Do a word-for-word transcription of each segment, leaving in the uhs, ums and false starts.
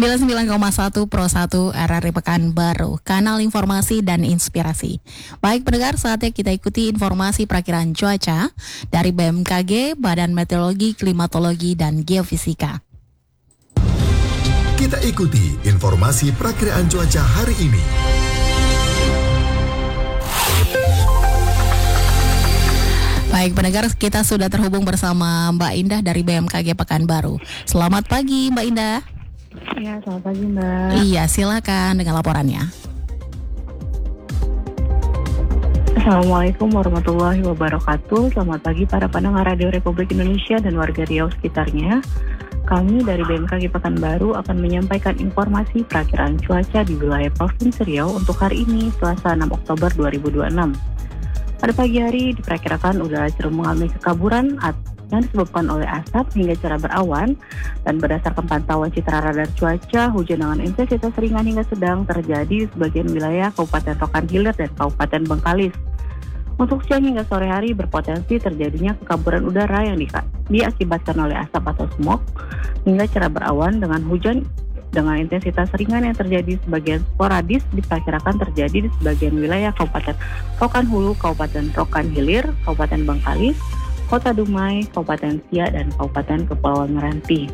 sembilan puluh sembilan koma satu Pro satu R R I Pekanbaru, kanal informasi dan inspirasi. Baik pendengar, saatnya kita ikuti informasi perakiraan cuaca dari B M K G, Badan Meteorologi, Klimatologi, dan Geofisika. Kita ikuti informasi perakiraan cuaca hari ini. Baik pendengar, kita sudah terhubung bersama Mbak Indah dari B M K G Pekanbaru. Selamat pagi Mbak Indah. Ya, selamat pagi Mbak. Iya, silakan dengan laporannya. Assalamualaikum warahmatullahi wabarakatuh. Selamat pagi para pendengar Radio Republik Indonesia dan warga Riau sekitarnya. Kami dari B M K G Pekanbaru akan menyampaikan informasi perakiraan cuaca di wilayah Provinsi Riau untuk hari ini, Selasa enam Oktober dua ribu dua puluh enam. Pada pagi hari diperkirakan udara cenderung mengalami kekaburan yang disebabkan oleh asap hingga cerah berawan, dan berdasarkan pantauan citra radar cuaca, hujan dengan intensitas ringan hingga sedang terjadi di sebagian wilayah Kabupaten Rokan Hilir dan Kabupaten Bengkalis. Untuk siang hingga sore hari berpotensi terjadinya kekaburan udara yang di- diakibatkan oleh asap atau smog hingga cerah berawan dengan hujan dengan intensitas ringan yang terjadi sebagian sporadis diperkirakan terjadi di sebagian wilayah Kabupaten Rokan Hulu, Kabupaten Rokan Hilir, Kabupaten Bengkalis, Kota Dumai, Kabupaten Siak, dan Kabupaten Kepulauan Meranti.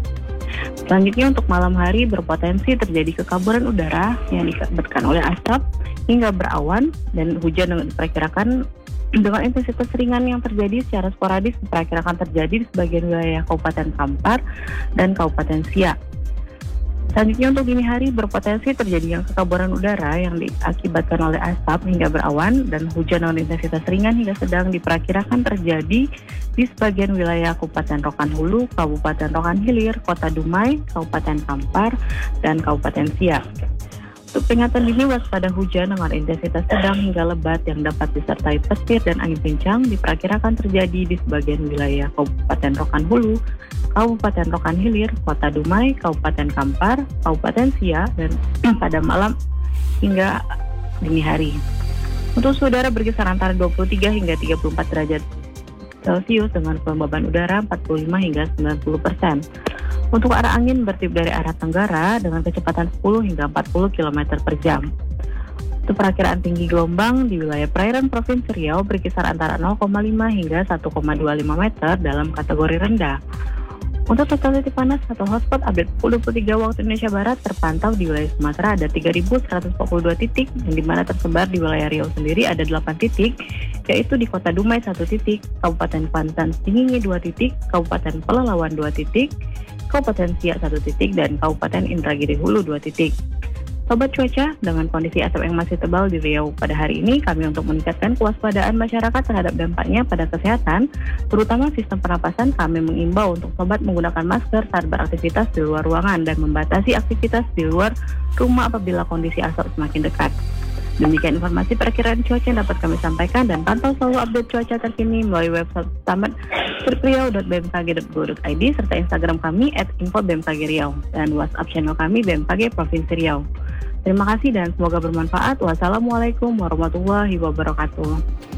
Selanjutnya untuk malam hari berpotensi terjadi kekaburan udara yang diakibatkan oleh asap hingga berawan, dan hujan dengan diperkirakan dengan intensitas ringan yang terjadi secara sporadis diperkirakan terjadi di sebagian wilayah Kabupaten Kampar dan Kabupaten Siak. Selanjutnya untuk dini hari berpotensi terjadinya kekaburan udara yang diakibatkan oleh asap hingga berawan, dan hujan dengan intensitas ringan hingga sedang diperkirakan terjadi di sebagian wilayah Kabupaten Rokan Hulu, Kabupaten Rokan Hilir, Kota Dumai, Kabupaten Kampar, dan Kabupaten Siak. Untuk peringatan dini waspada hujan dengan intensitas sedang hingga lebat yang dapat disertai petir dan angin kencang diperkirakan terjadi di sebagian wilayah Kabupaten Rokan Hulu, Kabupaten Rokan Hilir, Kota Dumai, Kabupaten Kampar, Kabupaten Siak, dan pada malam hingga dini hari. Untuk suhu udara berkisar antara dua puluh tiga hingga tiga puluh empat derajat Celcius dengan kelembaban udara empat puluh lima hingga sembilan puluh persen. Untuk arah angin bertiup dari arah tenggara dengan kecepatan sepuluh hingga empat puluh kilometer per jam. Untuk perakiraan tinggi gelombang di wilayah perairan Provinsi Riau berkisar antara nol koma lima hingga satu koma dua lima meter dalam kategori rendah. Untuk total titik panas atau hotspot update pukul dua puluh tiga waktu Indonesia Barat terpantau di wilayah Sumatera ada tiga ribu seratus empat puluh dua titik, yang dimana tersebar di wilayah Riau sendiri ada delapan titik, yaitu di Kota Dumai satu titik, Kabupaten Kuantan Tinggi dua titik, Kabupaten Pelalawan dua titik, Kabupaten Siak satu titik, dan Kabupaten Indragiri Hulu dua titik. Sobat cuaca, dengan kondisi asap yang masih tebal di Riau pada hari ini, kami untuk meningkatkan kewaspadaan masyarakat terhadap dampaknya pada kesehatan, terutama sistem pernapasan, kami mengimbau untuk sobat menggunakan masker saat beraktivitas di luar ruangan dan membatasi aktivitas di luar rumah apabila kondisi asap semakin dekat. Demikian informasi perakiraan cuaca yang dapat kami sampaikan, dan pantau selalu update cuaca terkini melalui website selamat riau dot b m k g dot go dot i d serta Instagram kami at info b m k g riau dan WhatsApp channel kami B M K G Provinsi Riau. Terima kasih dan semoga bermanfaat. Wassalamualaikum warahmatullahi wabarakatuh.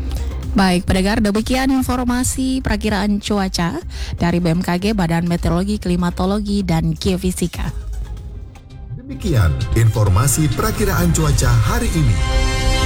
Baik pendengar, demikian informasi perakiraan cuaca dari B M K G, Badan Meteorologi, Klimatologi, dan Geofisika. Demikian informasi perakiraan cuaca hari ini.